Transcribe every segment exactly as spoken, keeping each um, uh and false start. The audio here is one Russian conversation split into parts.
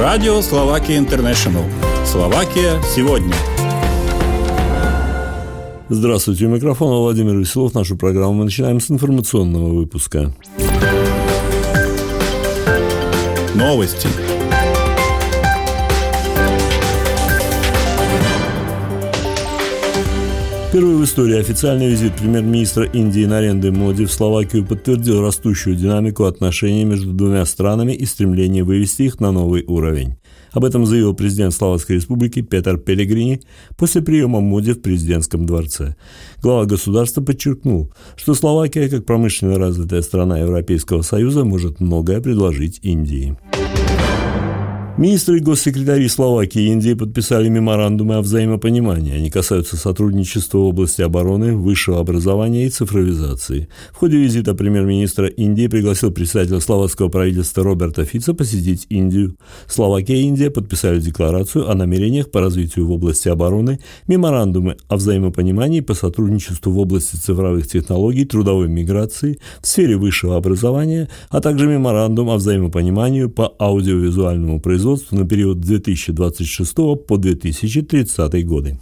Радио Словакия Интернешнл. Словакия сегодня. Здравствуйте, у микрофона Владимир Веселов. Нашу программу мы начинаем с информационного выпуска. Новости. Первый в истории официальный визит премьер-министра Индии Нарендры Моди в Словакию подтвердил растущую динамику отношений между двумя странами и стремление вывести их на новый уровень. Об этом заявил президент Словацкой Республики Петър Пелегрини после приема Моди в президентском дворце. Глава государства подчеркнул, что Словакия, как промышленно развитая страна Европейского Союза, может многое предложить Индии. Министры и госсекретари Словакии и Индии подписали меморандумы о взаимопонимании. Они касаются сотрудничества в области обороны, высшего образования и цифровизации. В ходе визита премьер-министра Индии пригласил председателя словацкого правительства Роберта Фица посетить Индию. Словакия и Индия подписали декларацию о намерениях по развитию в области обороны, меморандумы о взаимопонимании по сотрудничеству в области цифровых технологий, трудовой миграции, в сфере высшего образования, а также меморандум о взаимопонимании по аудиовизуальному производству на период две тысячи двадцать шестого по две тысячи тридцатый годы.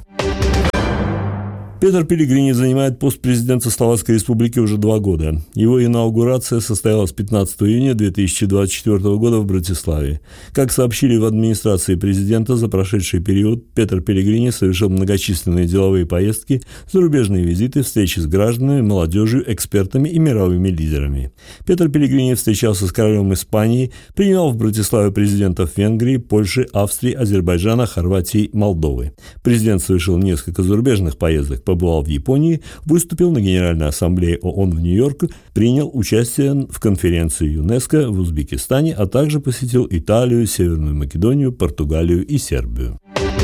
Петър Пелегрини занимает пост президента Словацкой Республики уже два года. Его инаугурация состоялась пятнадцатого июня две тысячи двадцать четвёртого года в Братиславе. Как сообщили в администрации президента, за прошедший период Петър Пелегрини совершил многочисленные деловые поездки, зарубежные визиты, встречи с гражданами, молодежью, экспертами и мировыми лидерами. Петър Пелегрини встречался с королем Испании, принимал в Братиславе президентов Венгрии, Польши, Австрии, Азербайджана, Хорватии, Молдовы. Президент совершил несколько зарубежных поездок, побывал в Японии, выступил на Генеральной ассамблее ООН в Нью-Йорке, принял участие в конференции ЮНЕСКО в Узбекистане, а также посетил Италию, Северную Македонию, Португалию и Сербию.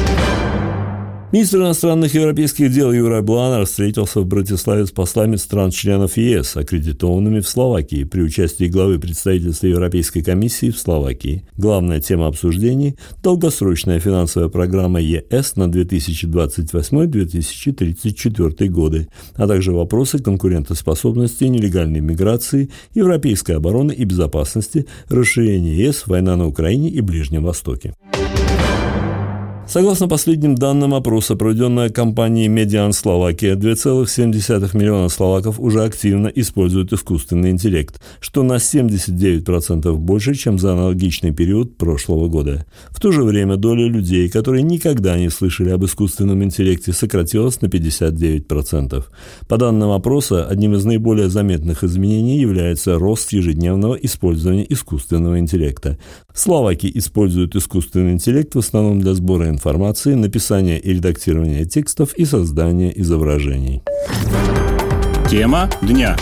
Министр иностранных европейских дел Юрай Бланар встретился в Братиславе с послами стран-членов ЕС, аккредитованными в Словакии, при участии главы представительства Европейской комиссии в Словакии. Главная тема обсуждений – долгосрочная финансовая программа ЕС на две тысячи двадцать восьмой — две тысячи тридцать четвёртый годы, а также вопросы конкурентоспособности, нелегальной миграции, европейской обороны и безопасности, расширения ЕС, война на Украине и Ближнем Востоке. Согласно последним данным опроса, проведенного компанией Median Словакия, два целых семь десятых миллиона словаков уже активно используют искусственный интеллект, что на семьдесят девять процентов больше, чем за аналогичный период прошлого года. В то же время доля людей, которые никогда не слышали об искусственном интеллекте, сократилась на пятьдесят девять процентов. По данным опроса, одним из наиболее заметных изменений является рост ежедневного использования искусственного интеллекта. Словаки используют искусственный интеллект в основном для сбора информации, информации, написания и редактирования текстов и создания изображений. Тема дня.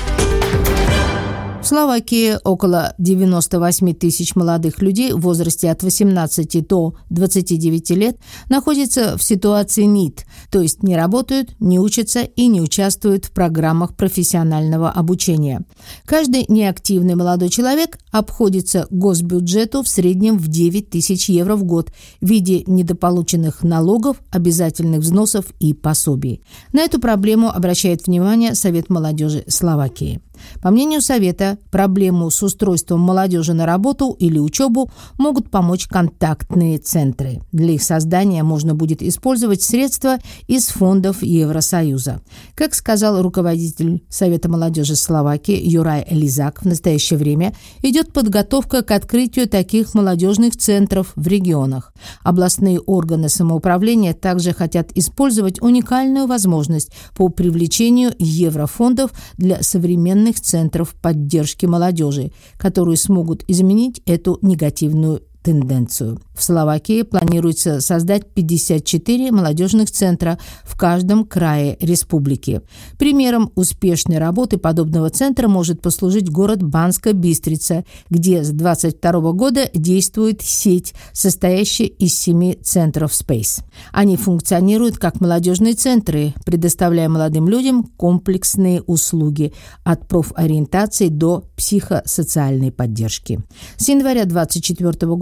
В Словакии около девяносто восемь тысяч молодых людей в возрасте от восемнадцати до двадцати девяти лет находятся в ситуации НИТ, то есть не работают, не учатся и не участвуют в программах профессионального обучения. Каждый неактивный молодой человек обходится госбюджету в среднем в девять тысяч евро в год в виде недополученных налогов, обязательных взносов и пособий. На эту проблему обращает внимание Совет молодежи Словакии. По мнению Совета, проблему с устройством молодежи на работу или учебу могут помочь контактные центры. Для их создания можно будет использовать средства из фондов Евросоюза. Как сказал руководитель Совета молодежи Словакии Юрай Лизак, в настоящее время идет подготовка к открытию таких молодежных центров в регионах. Областные органы самоуправления также хотят использовать уникальную возможность по привлечению еврофондов для современных центров поддержки молодежи, которые смогут изменить эту негативную тенденцию. В Словакии планируется создать пятьдесят четыре молодежных центра в каждом крае республики. Примером успешной работы подобного центра может послужить город Банска Бистрица, где с двадцать второго года действует сеть, состоящая из семи центров Space. Они функционируют как молодежные центры, предоставляя молодым людям комплексные услуги от профориентации до психосоциальной поддержки. С января двадцать четвёртого года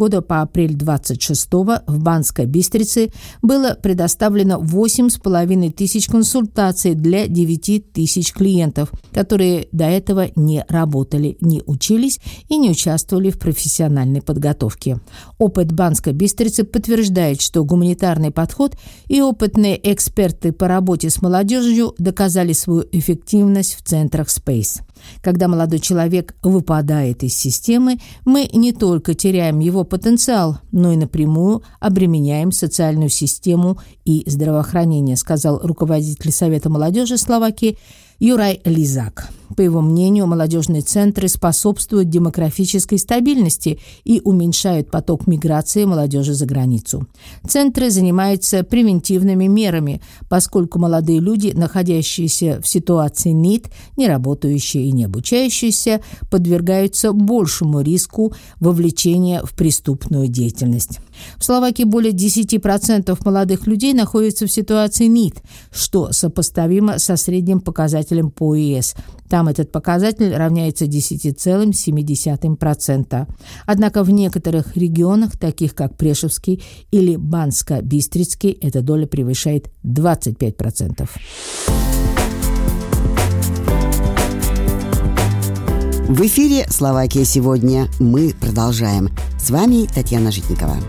года по апрель двадцать шестого в Банской Бистрице было предоставлено восемь с половиной тысяч консультаций для девяти тысяч клиентов, которые до этого не работали, не учились и не участвовали в профессиональной подготовке. Опыт Банской Бистрицы подтверждает, что гуманитарный подход и опытные эксперты по работе с молодежью доказали свою эффективность в центрах Space. Когда молодой человек выпадает из системы, мы не только теряем его потенциал, но и напрямую обременяем социальную систему и здравоохранение, сказал руководитель Совета молодежи Словакии Юрай Лизак. По его мнению, молодежные центры способствуют демографической стабильности и уменьшают поток миграции молодежи за границу. Центры занимаются превентивными мерами, поскольку молодые люди, находящиеся в ситуации НИД, не работающие и не обучающиеся, подвергаются большему риску вовлечения в преступную деятельность. В Словакии более десять процентов молодых людей находятся в ситуации НИД, что сопоставимо со средним показателем по ЕС. Там этот показатель равняется десять целых семь десятых процента. Однако в некоторых регионах, таких как Прешевский или Банско-Бистрицкий, эта доля превышает двадцать пять процентов. В эфире «Словакия сегодня». Мы продолжаем. С вами Татьяна Житникова.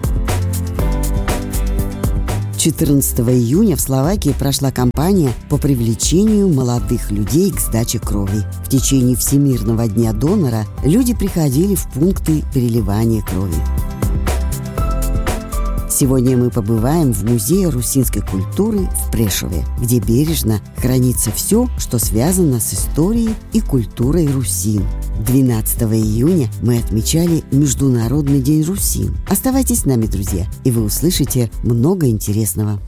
четырнадцатого июня в Словакии прошла кампания по привлечению молодых людей к сдаче крови. В течение Всемирного дня донора люди приходили в пункты переливания крови. Сегодня мы побываем в Музее русинской культуры в Прешове, где бережно хранится все, что связано с историей и культурой русин. двенадцатого июня мы отмечали Международный день русин. Оставайтесь с нами, друзья, и вы услышите много интересного.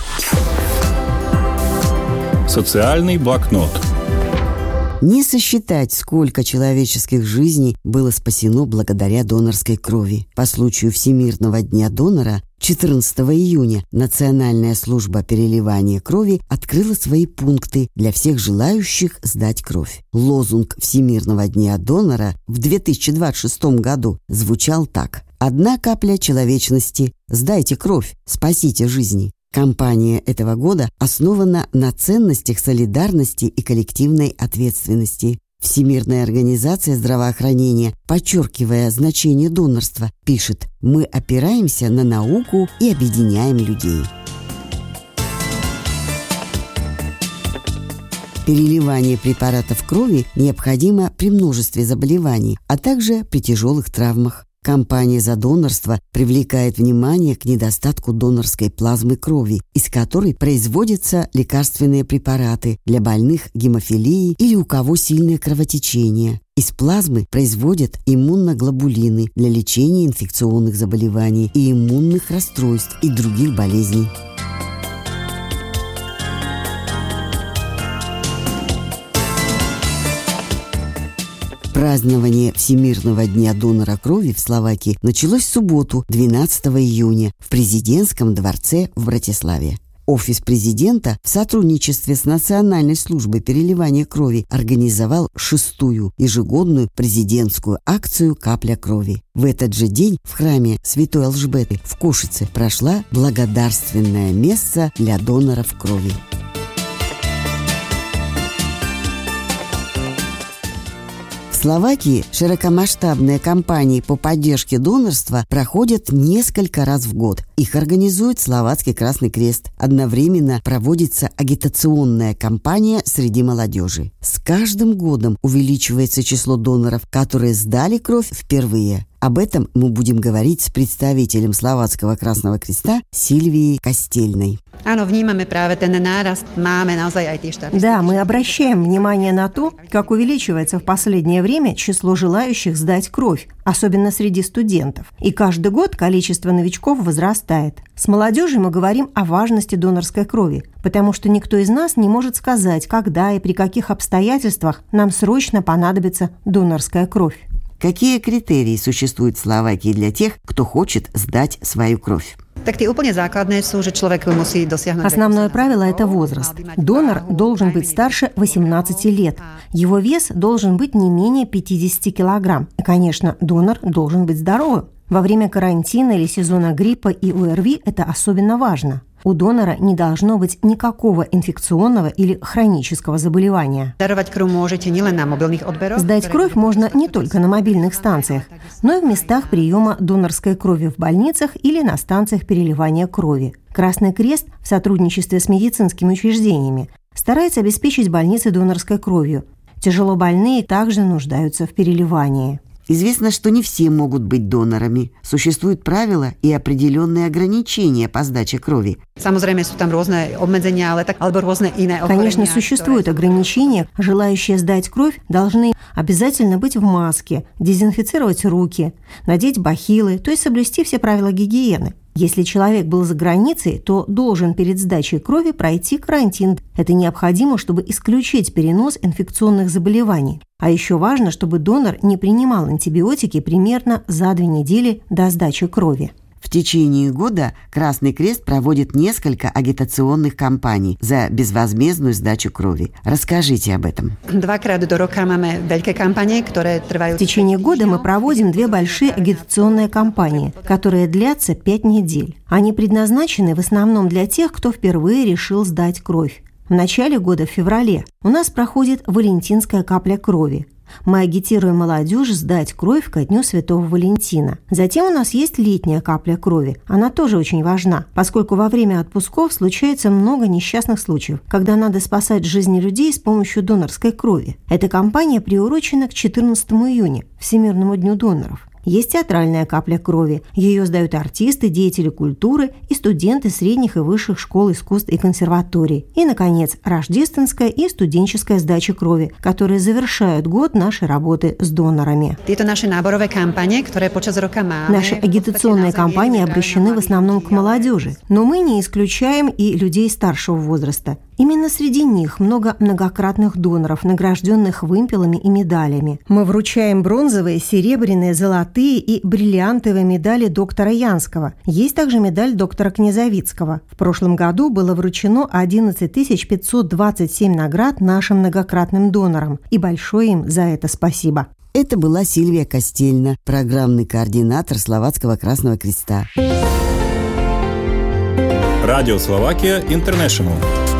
Социальный блокнот. Не сосчитать, сколько человеческих жизней было спасено благодаря донорской крови. По случаю Всемирного дня донора четырнадцатого июня Национальная служба переливания крови открыла свои пункты для всех желающих сдать кровь. Лозунг Всемирного дня донора в две тысячи двадцать шестом году звучал так: «Одна капля человечности. Сдайте кровь. Спасите жизни». Кампания этого года основана на ценностях солидарности и коллективной ответственности. Всемирная организация здравоохранения, подчеркивая значение донорства, пишет: «Мы опираемся на науку и объединяем людей». Переливание препаратов крови необходимо при множестве заболеваний, а также при тяжелых травмах. Кампания за донорство привлекает внимание к недостатку донорской плазмы крови, из которой производятся лекарственные препараты для больных гемофилией или у кого сильное кровотечение. Из плазмы производят иммуноглобулины для лечения инфекционных заболеваний и иммунных расстройств и других болезней. Празднование Всемирного дня донора крови в Словакии началось в субботу, двенадцатого июня, в президентском дворце в Братиславе. Офис президента в сотрудничестве с Национальной службой переливания крови организовал шестую ежегодную президентскую акцию «Капля крови». В этот же день в храме Святой Алжбеты в Кошице прошла благодарственная месса для доноров крови. В Словакии широкомасштабные кампании по поддержке донорства проходят несколько раз в год. Их организует Словацкий Красный Крест. Одновременно проводится агитационная кампания среди молодежи. С каждым годом увеличивается число доноров, которые сдали кровь впервые. Об этом мы будем говорить с представителем Словацкого Красного Креста Сильвией Костельной. Да, мы обращаем внимание на то, как увеличивается в последнее время число желающих сдать кровь, особенно среди студентов. И каждый год количество новичков возрастает. С молодежью мы говорим о важности донорской крови, потому что никто из нас не может сказать, когда и при каких обстоятельствах нам срочно понадобится донорская кровь. Какие критерии существуют в Словакии для тех, кто хочет сдать свою кровь? Основное правило – это возраст. Донор должен быть старше восемнадцати лет. Его вес должен быть не менее пятидесяти килограмм. И, конечно, донор должен быть здоровым. Во время карантина или сезона гриппа и ОРВИ это особенно важно. У донора не должно быть никакого инфекционного или хронического заболевания. Сдать кровь можно не только на мобильных станциях, но и в местах приема донорской крови в больницах или на станциях переливания крови. Красный Крест в сотрудничестве с медицинскими учреждениями старается обеспечить больницы донорской кровью. Тяжелобольные также нуждаются в переливании. Известно, что не все могут быть донорами. Существуют правила и определенные ограничения по сдаче крови. Конечно, существуют ограничения. Желающие сдать кровь должны обязательно быть в маске, дезинфицировать руки, надеть бахилы, то есть соблюсти все правила гигиены. Если человек был за границей, то должен перед сдачей крови пройти карантин. Это необходимо, чтобы исключить перенос инфекционных заболеваний. А еще важно, чтобы донор не принимал антибиотики примерно за две недели до сдачи крови. В течение года Красный Крест проводит несколько агитационных кампаний за безвозмездную сдачу крови. Расскажите об этом. В течение года мы проводим две большие агитационные кампании, которые длятся пять недель. Они предназначены в основном для тех, кто впервые решил сдать кровь. В начале года, в феврале, у нас проходит Валентинская капля крови. Мы агитируем молодежь сдать кровь ко дню Святого Валентина. Затем у нас есть летняя капля крови. Она тоже очень важна, поскольку во время отпусков случается много несчастных случаев, когда надо спасать жизни людей с помощью донорской крови. Эта кампания приурочена к четырнадцатому июня, Всемирному дню доноров. Есть театральная капля крови. Ее сдают артисты, деятели культуры и студенты средних и высших школ искусств и консерваторий. И, наконец, рождественская и студенческая сдача крови, которые завершают год нашей работы с донорами. Наши агитационные кампании обращены в основном к молодежи, но мы не исключаем и людей старшего возраста. Именно среди них много многократных доноров, награжденных вымпелами и медалями. Мы вручаем бронзовые, серебряные, золотые и бриллиантовые медали доктора Янского. Есть также медаль доктора Князовицкого. В прошлом году было вручено одиннадцать тысяч пятьсот двадцать семь наград нашим многократным донорам. И большое им за это спасибо. Это была Сильвия Костельна, программный координатор Словацкого Красного Креста. Радио Словакия Интернешнл.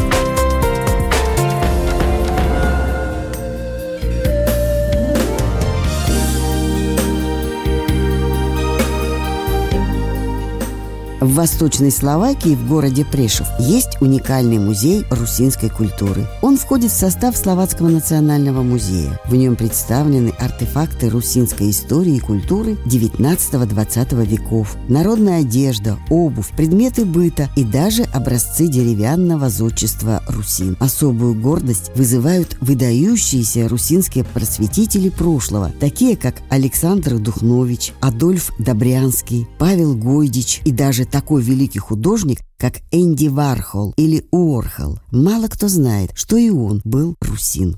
В Восточной Словакии, в городе Прешов, есть уникальный музей русинской культуры. Он входит в состав Словацкого национального музея. В нем представлены артефакты русинской истории и культуры девятнадцатого-двадцатого веков, народная одежда, обувь, предметы быта и даже образцы деревянного зодчества русин. Особую гордость вызывают выдающиеся русинские просветители прошлого, такие как Александр Духнович, Адольф Добрянский, Павел Гойдич и даже такой великий художник, как Энди Вархол или Уорхол. Мало кто знает, что и он был русин.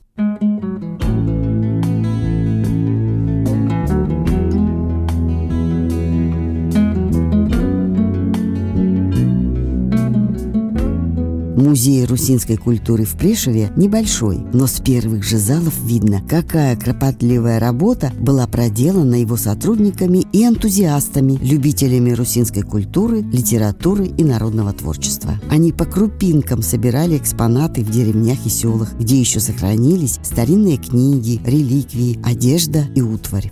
Музей русинской культуры в Прешеве небольшой, но с первых же залов видно, какая кропотливая работа была проделана его сотрудниками и энтузиастами, любителями русинской культуры, литературы и народного творчества. Они по крупинкам собирали экспонаты в деревнях и селах, где еще сохранились старинные книги, реликвии, одежда и утварь.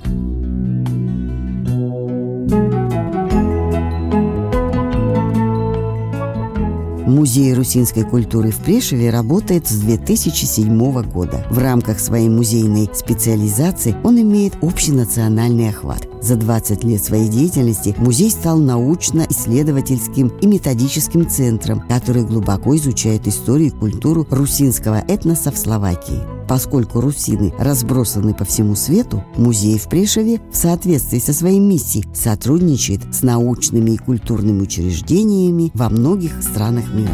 Музей русинской культуры в Прешеве работает с две тысячи седьмого года. В рамках своей музейной специализации он имеет общенациональный охват. За двадцать лет своей деятельности музей стал научно-исследовательским и методическим центром, который глубоко изучает историю и культуру русинского этноса в Словакии. Поскольку русины разбросаны по всему свету, музей в Прешеве в соответствии со своей миссией сотрудничает с научными и культурными учреждениями во многих странах мира.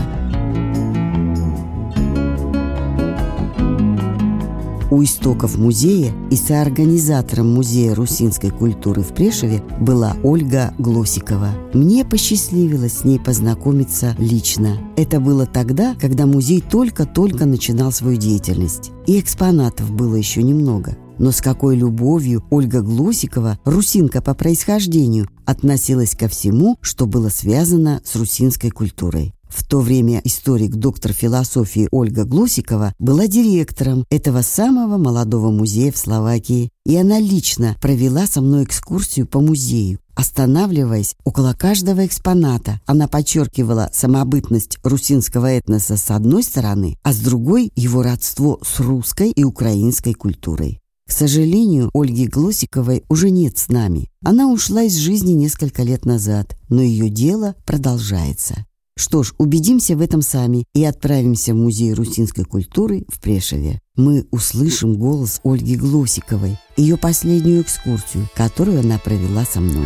У истоков музея и соорганизатором Музея русинской культуры в Прешеве была Ольга Глосикова. Мне посчастливилось с ней познакомиться лично. Это было тогда, когда музей только-только начинал свою деятельность, и экспонатов было еще немного. Но с какой любовью Ольга Глусикова, русинка по происхождению, относилась ко всему, что было связано с русинской культурой. В то время историк, доктор философии Ольга Глусикова была директором этого самого молодого музея в Словакии, и она лично провела со мной экскурсию по музею. Останавливаясь около каждого экспоната, она подчеркивала самобытность русинского этноса с одной стороны, а с другой – его родство с русской и украинской культурой. К сожалению, Ольги Глусиковой уже нет с нами. Она ушла из жизни несколько лет назад, но ее дело продолжается. Что ж, убедимся в этом сами и отправимся в Музей русинской культуры в Прешеве. Мы услышим голос Ольги Глусиковой, ее последнюю экскурсию, которую она провела со мной.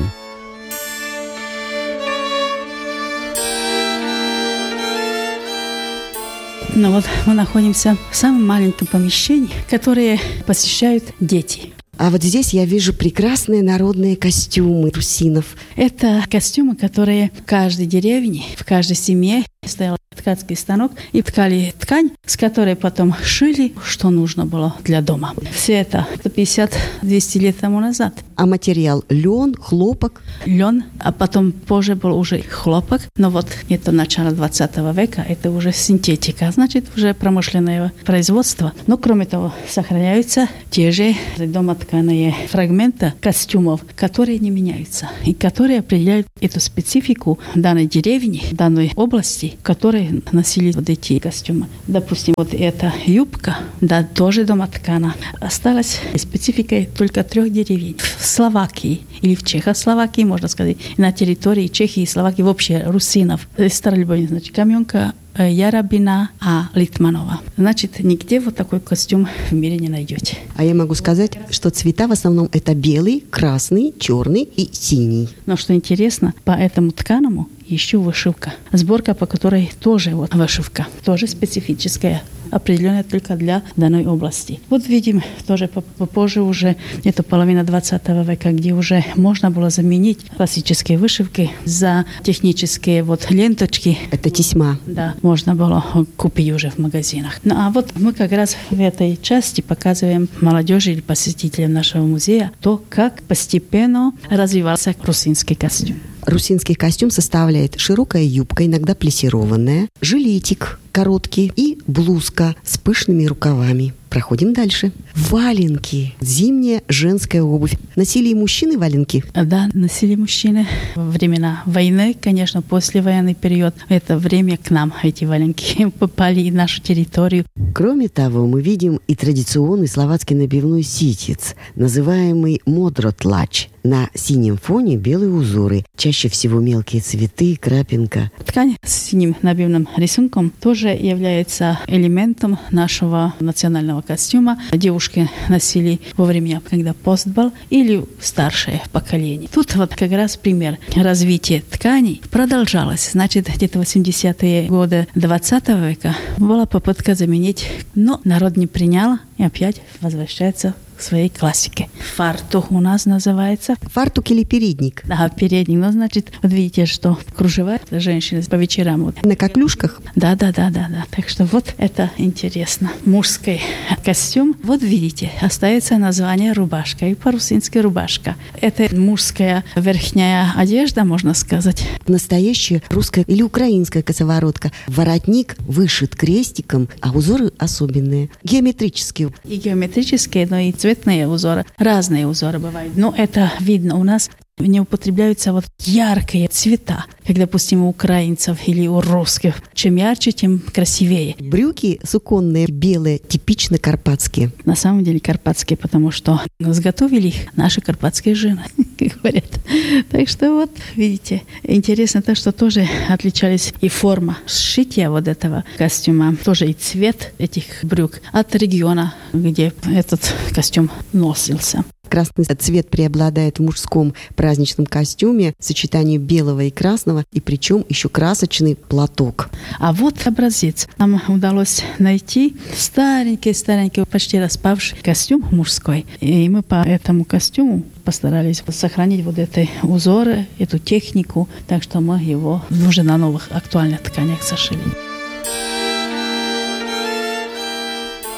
Ну вот мы находимся в самом маленьком помещении, которое посещают дети. А вот здесь я вижу прекрасные народные костюмы русинов. Это костюмы, которые в каждой деревне, в каждой семье стоял ткацкий станок и ткали ткань, с которой потом шили, что нужно было для дома. Все это сто пятьдесят - двести лет тому назад. А материал лен, хлопок? Лен, а потом позже был уже хлопок. Но вот это начало двадцатого века, это уже синтетика, значит, уже промышленное производство. Но кроме того, сохраняются те же домотканые фрагменты костюмов, которые не меняются и которые определяют эту специфику данной деревни, данной области, в которой носили вот эти костюмы. Допустим, вот эта юбка, да, тоже домоткана, осталась спецификой только трех деревень. В Словакии или в Чехословакии, можно сказать, на территории Чехии и Словакии вообще русинов. Старолюбовник, значит, Каменка, Ярабина, а Литманова. Значит, нигде вот такой костюм в мире не найдете. А я могу сказать, что цвета в основном это белый, красный, черный и синий. Но что интересно, по этому тканому еще вышивка. Сборка, по которой тоже вот вышивка, тоже специфическая, определенная только для данной области. Вот видим тоже попозже уже, это половина двадцатого века, где уже можно было заменить классические вышивки за технические вот ленточки. Это тесьма. Да, можно было купить уже в магазинах. Ну а вот мы как раз в этой части показываем молодежи или посетителям нашего музея то, как постепенно развивался русинский костюм. Русинский костюм составляет широкая юбка, иногда плессированная, жилетик короткий и блузка с пышными рукавами. Проходим дальше. Валенки. Зимняя женская обувь. Носили и мужчины валенки? Да, носили мужчины. Во времена войны, конечно, послевоенный период, это время к нам эти валенки попали в нашу территорию. Кроме того, мы видим и традиционный словацкий набивной ситец, называемый модротлач. На синем фоне белые узоры, чаще всего мелкие цветы и крапинка. Ткань с синим набивным рисунком тоже является элементом нашего национального костюма. Девушки носили во время, когда пост был, или старшее поколение. Тут вот как раз пример развития тканей продолжалось. Значит, где-то восьмидесятые годы двадцатого века была попытка заменить, но народ не принял и опять возвращается к своей классике. Фартух у нас называется. Фартук или передник? Да, передник. Ну, значит, вот видите, что кружева женщины по вечерам. Вот. На коклюшках? Да, да, да, да, да. Так что вот это интересно. Мужской костюм. Вот видите, остается название рубашка. И по-русински рубашка. Это мужская верхняя одежда, можно сказать. Настоящая русская или украинская косоворотка. Воротник вышит крестиком, а узоры особенные. Геометрические. И геометрические, но и цветные узоры. Разные узоры бывают. Но это видно у нас. Не употребляются вот яркие цвета, как, допустим, у украинцев или у русских. Чем ярче, тем красивее. Брюки суконные, белые, типично карпатские. На самом деле карпатские, потому что изготовили их наши карпатские жены, как говорят. Так что вот, видите, интересно то, что тоже отличались и форма сшития вот этого костюма, тоже и цвет этих брюк от региона, где этот костюм носился. Красный цвет преобладает в мужском праздничном костюме, сочетании белого и красного, и причем еще красочный платок. А вот образец. Нам удалось найти старенький-старенький, почти распавший костюм мужской. И мы по этому костюму постарались сохранить вот эти узоры, эту технику, так что мы его уже на новых актуальных тканях сошили.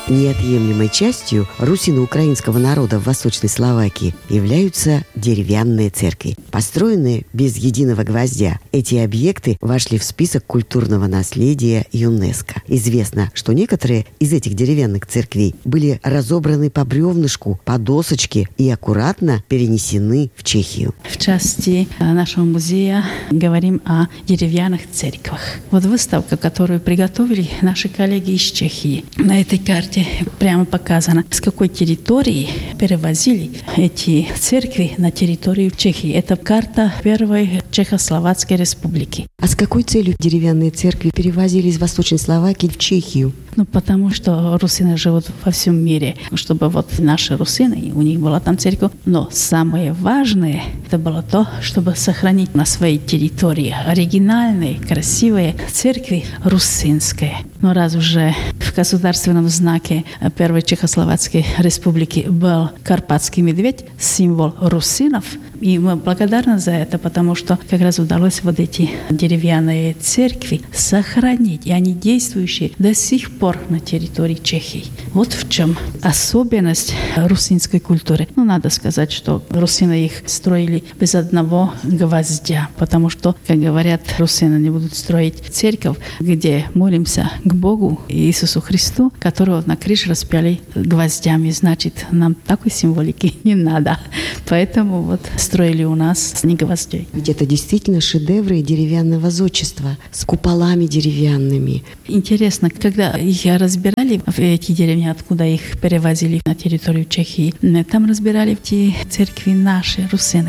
Неотъемлемой частью русино-украинского народа в Восточной Словакии являются деревянные церкви. Построенные без единого гвоздя, эти объекты вошли в список культурного наследия ЮНЕСКО. Известно, что некоторые из этих деревянных церквей были разобраны по бревнышку, по досочке и аккуратно перенесены в Чехию. В части нашего музея говорим о деревянных церквах. Вот выставка, которую приготовили наши коллеги из Чехии. На этой карте прямо показано, с какой территории перевозили эти церкви на территорию Чехии. Это карта первой Чехословацкой республики. А с какой целью деревянные церкви перевозили из Восточной Словакии в Чехию? Ну, потому что русины живут во всем мире, чтобы вот наши русины, у них была там церковь. Но самое важное, это было то, чтобы сохранить на своей территории оригинальные, красивые церкви русинские. Но раз уже в государственном знаке первой Чехословацкой республики был карпатский медведь, символ русинов, и мы благодарны за это, потому что как раз удалось вот эти деревянные церкви сохранить, и они действующие до сих пор на территории Чехии. Вот в чем особенность русинской культуры. Ну, надо сказать, что русины их строили без одного гвоздя, потому что, как говорят, русины не будут строить церковь, где молимся к Богу Иисусу Христу, которого на крыше распяли гвоздями. Значит, нам такой символики не надо. Поэтому вот строили у нас не гвоздей. Ведь это действительно шедевры деревянного зодчества с куполами деревянными. Интересно, когда их разбирали, эти деревни, откуда их перевозили на территорию Чехии, там разбирали эти церкви наши, русины.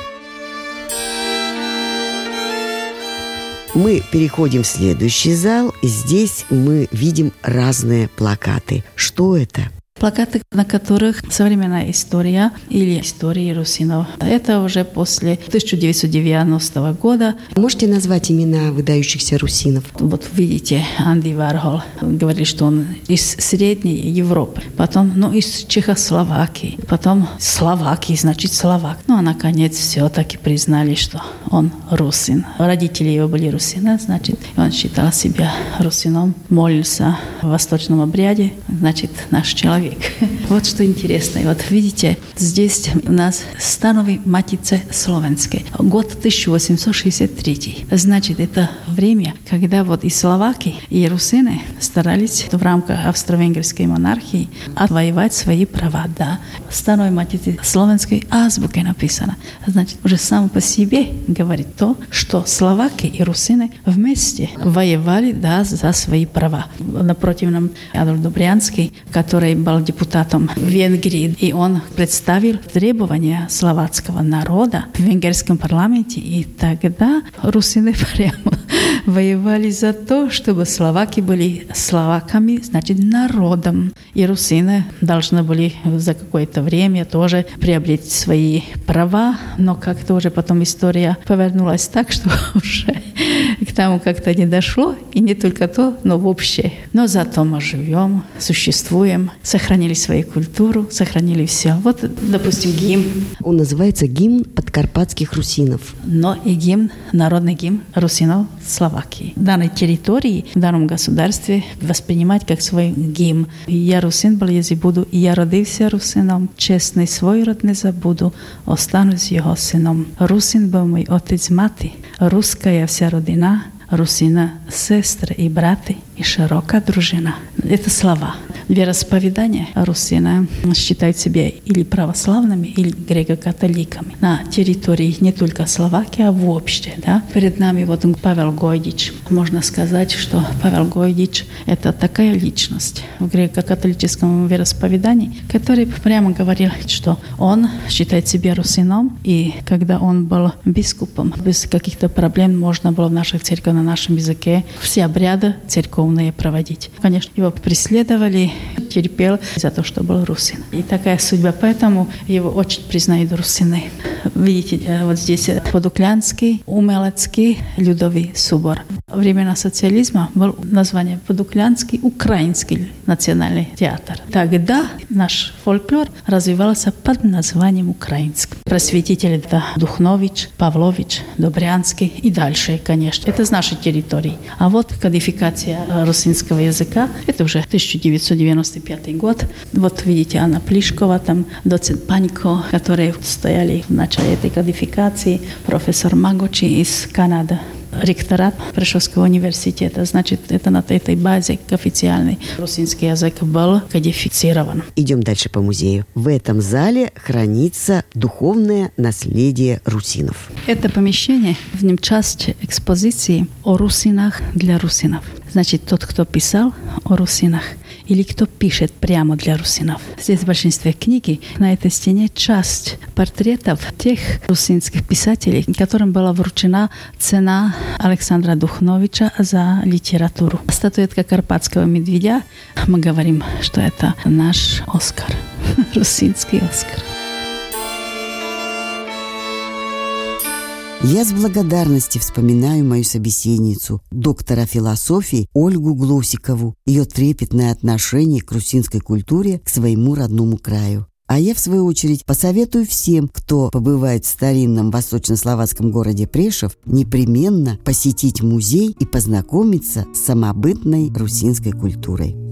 Мы переходим в следующий зал, и здесь мы видим разные плакаты. Что это? Плакаты, на которых современная история или истории русинов. Это уже после тысяча девятьсот девяностого года. Можете назвать имена выдающихся русинов? Вот видите, Анди Вархол говорили, что он из Средней Европы, потом, ну, из Чехословакии, потом Словакии, значит, словак. Ну, а наконец все-таки признали, что он русин. Родители его были русины, значит, он считал себя русином, молился в восточном обряде, значит, наш человек. Вот что интересно. И вот видите, здесь у нас станови Матице Словенской. Год тысяча восемьсот шестьдесят третий. Значит, это время, когда вот и словаки, и русины старались в рамках австро-венгерской монархии отвоевать свои права. Да. Станови Матице Словенской азбукой написано. Значит, уже само по себе говорит то, что словаки и русины вместе воевали, да, за свои права. Напротив нам Адольф Добрянский, который был депутатом в Венгрии, и он представил требования словацкого народа в венгерском парламенте, и тогда русины прямо воевали за то, чтобы словаки были словаками, значит, народом, и русины должны были за какое-то время тоже приобрести свои права, но как-то уже потом история повернулась так, что уже к тому как-то не дошло, и не только то, но вообще. Но зато мы живем, существуем, сохранили свою культуру, сохранили все. Вот, допустим, гимн. Он называется «Гимн подкарпатских русинов». Но и гимн, народный гимн русинов Словакии. В данной территории, в данном государстве воспринимать как свой гимн. Я русин был, если буду, я родился русином, честный свой род не забуду, останусь его сыном. Русин был мой отец, мати, русская вся родина, русина, сестры и браты, и широкая дружина. Это слова. Вероисповедание русина считают себя или православными, или греко-католиками. На территории не только Словакии, а вообще. Да? Перед нами вот Павел Гойдич. Можно сказать, что Павел Гойдич – это такая личность в греко-католическом вероисповедании, который прямо говорил, что он считает себя русином, и когда он был бискупом, без каких-то проблем можно было в наших церквях на нашем языке все обряды церковные проводить. Конечно, его преследовали, терпел за то, что был русин. И такая судьба, поэтому его очень признают русины. Видите, вот здесь Подуклянский, Умелецкий, Людовий собор. Во времена социализма был название Подуклянский украинский национальный театр. Тогда наш фольклор развивался под названием украинский. Просветители это Духнович, Павлович, Добрянский и дальше, конечно. Это с нашей территории. А вот кодификация русинского языка, это уже тысяча девятьсот девяносто пятый год. Вот видите, Анна Плишкова, там доцент Панько, которые стояли в начале этой кодификации, профессор Магочи из Канады. Ректорат Прешовского университета. Значит, это на этой базе официальный русинский язык был кодифицирован. Идем дальше по музею. В этом зале хранится духовное наследие русинов. Это помещение, в нем часть экспозиции о русинах для русинов. Значит, тот, кто писал о русинах, или кто пишет прямо для русинов. Здесь в большинстве книги на этой стене часть портретов тех русинских писателей, которым была вручена цена Александра Духновича за литературу. Статуэтка Карпатского медведя, мы говорим, что это наш Оскар, русинский Оскар. Я с благодарностью вспоминаю мою собеседницу, доктора философии Ольгу Глосикову, ее трепетное отношение к русинской культуре, к своему родному краю. А я, в свою очередь, посоветую всем, кто побывает в старинном восточнословацком городе Прешов, непременно посетить музей и познакомиться с самобытной русинской культурой.